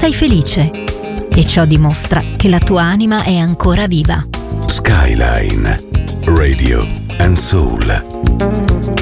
sei felice e ciò dimostra che la tua anima è ancora viva. Skyline Radio and Soul.